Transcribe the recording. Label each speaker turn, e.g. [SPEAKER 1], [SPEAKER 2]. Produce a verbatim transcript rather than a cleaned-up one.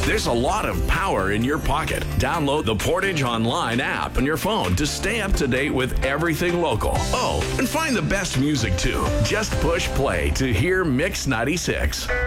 [SPEAKER 1] There's a lot of power in your pocket. Download the Portage Online app on your phone to stay up to date with everything local. Oh, and find the best music too. Just push play to hear Mix ninety-six.